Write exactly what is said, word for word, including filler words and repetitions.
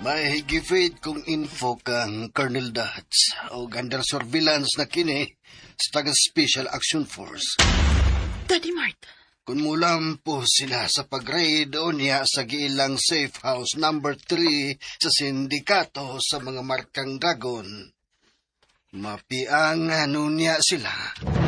May gifid kong info kang Colonel Dodds o under surveillance na kini sa taga-Special Action Force. Daddy Mart. Kung mulam po sila sa pag-raid o niya sa giilang safe house number three sa sindikato sa mga markang dragon, mapiang ano niya sila.